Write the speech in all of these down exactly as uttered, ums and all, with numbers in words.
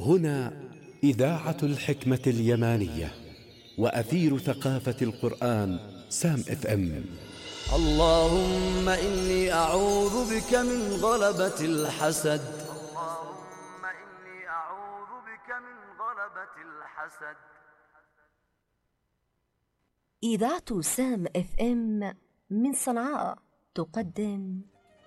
هنا إذاعة الحكمة اليمانية وأثير ثقافة القرآن سام اف ام. اللهم إني أعوذ بك من غلبة الحسد. اللهم إني أعوذ بك من غلبة الحسد. إذاعة سام اف ام من صنعاء تقدم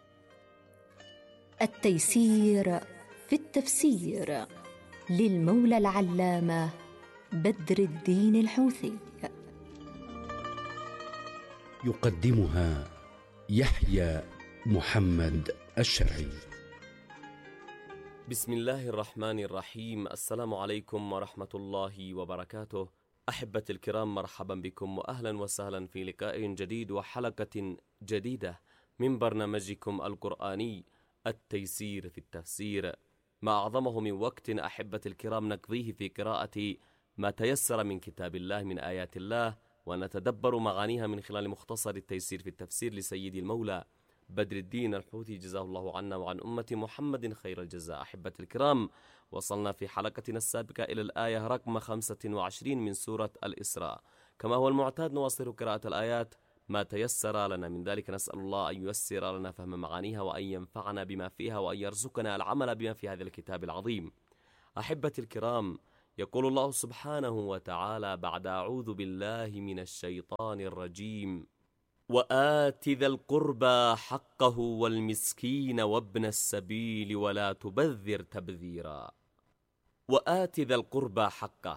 التيسير في التفسير للمولى العلامة بدر الدين الحوثي. يقدمها يحيى محمد الشرعي. بسم الله الرحمن الرحيم. السلام عليكم ورحمة الله وبركاته. أحبة الكرام، مرحبا بكم وأهلا وسهلا في لقاء جديد وحلقة جديدة من برنامجكم القرآني التيسير في التفسير، ما أعظمه من وقت أحبة الكرام نقضيه في قراءة ما تيسر من كتاب الله من آيات الله، ونتدبر معانيها من خلال مختصر التيسير في التفسير لسيدي المولى بدر الدين الحوثي، جزاه الله عنا وعن أمة محمد خير الجزاء. أحبة الكرام، وصلنا في حلقتنا السابقة إلى الآية رقم خمسة وعشرين من سورة الإسراء. كما هو المعتاد نواصل قراءة الآيات ما تيسر لنا من ذلك، نسأل الله أن ييسر لنا فهم معانيها وأن ينفعنا بما فيها وأن يرزقنا العمل بما في هذا الكتاب العظيم. أحبة الكرام، يقول الله سبحانه وتعالى بعد أعوذ بالله من الشيطان الرجيم: وآت ذا القربى حقه والمسكين وابن السبيل ولا تبذر تبذيرا. وآت ذا القربى حقه،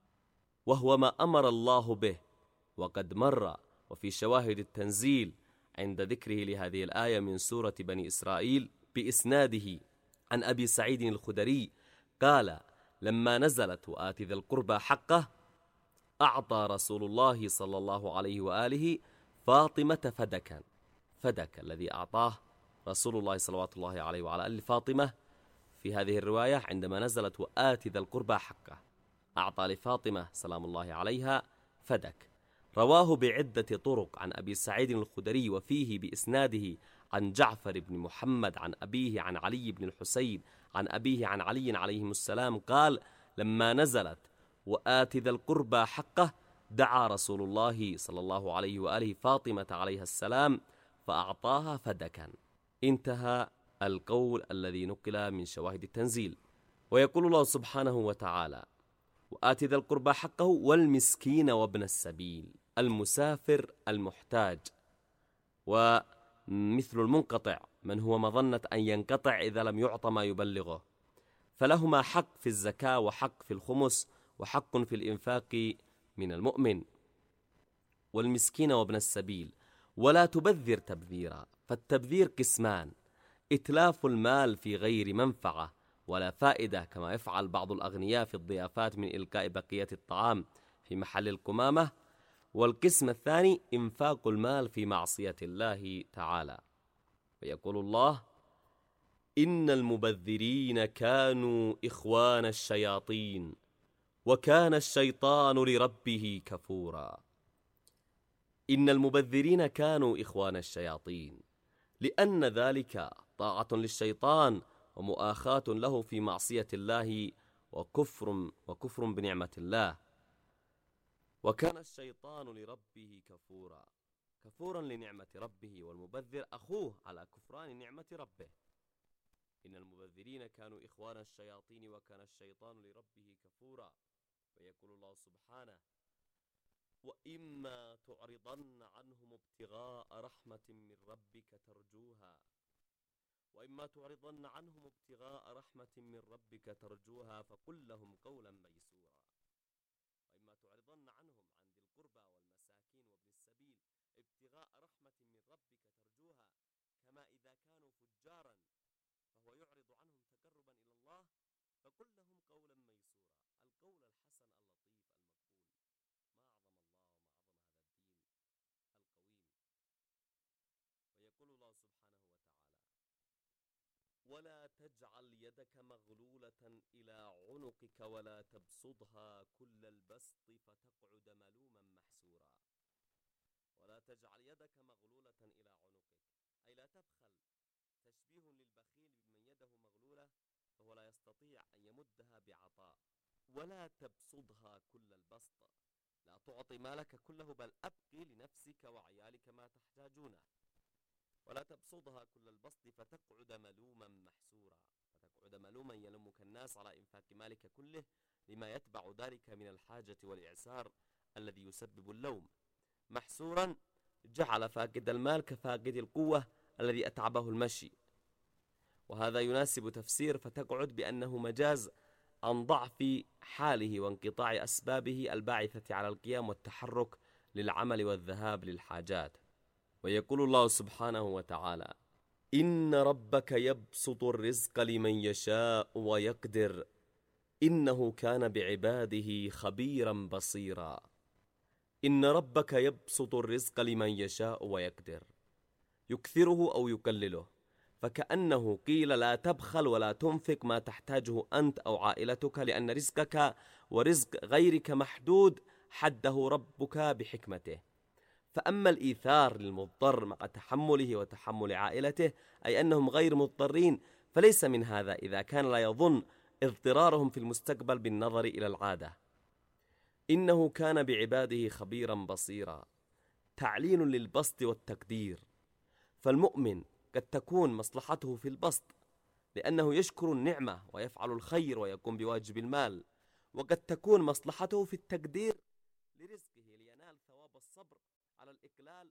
وهو ما أمر الله به، وقد مر وفي شواهد التنزيل عند ذكره لهذه الآية من سورة بني إسرائيل بإسناده عن أبي سعيد الخدري قال: لما نزلت وآت ذا القربى حقه أعطى رسول الله صلى الله عليه وآله فاطمة فدكا. فدك الذي أعطاه رسول الله صلوات الله عليه وعلى آله فاطمة في هذه الرواية عندما نزلت وآت ذا القربى حقه، أعطى لفاطمة سلام الله عليها فدك. رواه بعدة طرق عن أبي سعيد الخدري، وفيه بإسناده عن جعفر بن محمد عن أبيه عن علي بن الحسين عن أبيه عن علي عليهم السلام قال: لما نزلت وآت ذا القربى حقه دعا رسول الله صلى الله عليه وآله فاطمة عليها السلام فأعطاها فدكا. انتهى القول الذي نقل من شواهد التنزيل. ويقول الله سبحانه وتعالى: وآت ذا القربى حقه والمسكين وابن السبيل، المسافر المحتاج، ومثل المنقطع من هو مظنة أن ينقطع إذا لم يعطى ما يبلغه، فلهما حق في الزكاة وحق في الخمس وحق في الإنفاق من المؤمن. والمسكين وابن السبيل ولا تبذر تبذيرا، فالتبذير قسمان: إتلاف المال في غير منفعة ولا فائدة كما يفعل بعض الأغنياء في الضيافات من إلقاء بقية الطعام في محل القمامة، والقسم الثاني إنفاق المال في معصية الله تعالى. ويقول الله: إن المبذرين كانوا إخوان الشياطين وكان الشيطان لربه كفورا. إن المبذرين كانوا إخوان الشياطين، لأن ذلك طاعة للشيطان ومؤاخاة له في معصية الله وكفر وكفر بنعمة الله. وكان الشيطان لربه كفورا، كفورا لنعمة ربه، والمبذر أخوه على كفران نعمة ربه. إن المبذرين كانوا إخوان الشياطين وكان الشيطان لربه كفورا. ويقول الله سبحانه: وإما تعرضن عنهم ابتغاء رحمة من ربك ترجوها وإما تعرضن عنهم ابتغاء رحمة من ربك ترجوها فقل لهم قولا ميسورا. وإما تعرضن عنهم عن ذي القربى والمساكين وابن السبيل ابتغاء رحمة من ربك ترجوها، كما إذا كانوا فجارا فهو يعرض عنهم تقربا إلى الله، فقل لهم قولا ميسورا، القول الحسن اللطيف المقبول. ما أعظم الله وما أعظم هذا الدين القويم. ويقول الله سبحانه وتعالى: ولا تجعل يدك مغلولة إلى عنقك ولا تبسطها كل البسط فتقعد ملوما محسورا. ولا تجعل يدك مغلولة إلى عنقك، أي لا تبخل، تشبيه للبخيل بمن يده مغلولة فهو لا يستطيع يستطيع أن يمدها بعطاء، ولا تبسطها كل البسط، لا تعطي مالك كله، بل أبقي لنفسك وعيالك ما تحتاجونه، ولا تبسطها كل البسط فتقعد ملوما محسورا، فتقعد ملوما يلومك الناس على إنفاق مالك كله، لما يتبع ذلك من الحاجة والإعسار الذي يسبب اللوم. محسورا جعل فاقد المال كفاقد القوة الذي أتعبه المشي، وهذا يناسب تفسير فتقعد بأنه مجاز عن ضعف حاله وانقطاع أسبابه الباعثة على القيام والتحرك للعمل والذهاب للحاجات. ويقول الله سبحانه وتعالى: إن ربك يبسط الرزق لمن يشاء ويقدر إنه كان بعباده خبيرا بصيرا. إن ربك يبسط الرزق لمن يشاء ويقدر، يكثره أو يقلله، فكأنه قيل لا تبخل ولا تنفق ما تحتاجه أنت أو عائلتك، لأن رزقك ورزق غيرك محدود حده ربك بحكمته. فأما الإيثار للمضطر مع تحمله وتحمل عائلته، أي أنهم غير مضطرين، فليس من هذا إذا كان لا يظن اضطرارهم في المستقبل بالنظر إلى العادة. إنه كان بعباده خبيرا بصيرا، تعليل للبسط والتقدير. فالمؤمن قد تكون مصلحته في البسط لأنه يشكر النعمة ويفعل الخير ويقوم بواجب المال، وقد تكون مصلحته في التقدير لرزقه لينال ثواب الصبر على الإقلال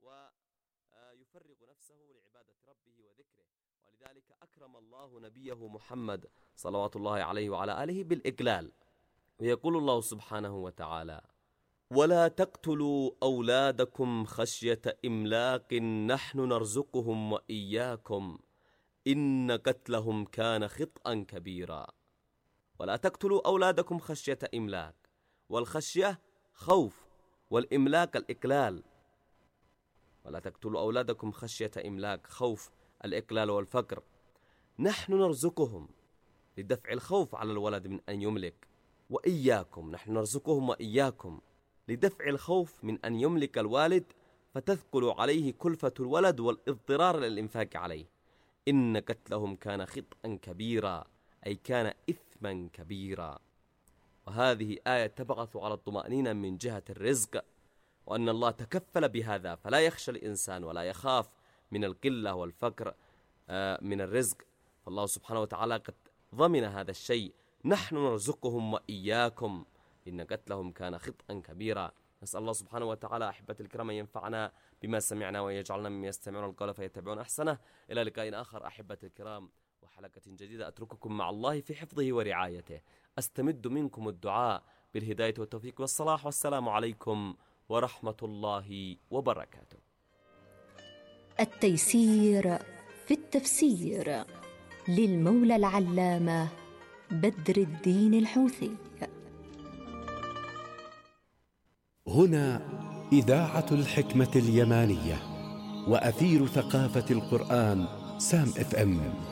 ويفرغ نفسه لعبادة ربه وذكره. ولذلك أكرم الله نبيه محمد صلوات الله عليه وعلى آله بالإقلال. ويقول الله سبحانه وتعالى: ولا تقتلوا أولادكم خشية إملاق نحن نرزقهم وإياكم إن قتلهم كان خطأ كبيرا. ولا تقتلوا أولادكم خشية إملاق، والخشية خوف، والإملاق الإقلال. ولا تقتلوا أولادكم خشية إملاق، خوف، الإقلال والفقر. نحن نرزقهم لدفع الخوف على الولد من أن يملك، وإياكم، نحن نرزقهم وإياكم لدفع الخوف من أن يملك الوالد فتثقل عليه كلفة الولد والاضطرار للإنفاق عليه. إن قتلهم كان خطأ كبيرا، أي كان إثما كبيرا. وهذه آية تبعث على الطمأنينة من جهة الرزق، وأن الله تكفل بهذا، فلا يخشى الإنسان ولا يخاف من القلة والفقر من الرزق. فالله سبحانه وتعالى قد ضمن هذا الشيء: نحن نرزقهم وإياكم إن قتلهم كان خطأ كبيرا. نسأل الله سبحانه وتعالى أحبة الكرام أن ينفعنا بما سمعنا ويجعلنا ممن يستمعون القول فيتبعون أحسنه. إلى لقاء آخر أحبة الكرام وحلقة جديدة، أترككم مع الله في حفظه ورعايته، أستمد منكم الدعاء بالهداية والتوفيق والصلاح، والسلام عليكم ورحمة الله وبركاته. التيسير في التفسير للمولى العلامة بدر الدين الحوثي. هنا إذاعة الحكمة اليمانية وأثير ثقافة القرآن سام اف ام.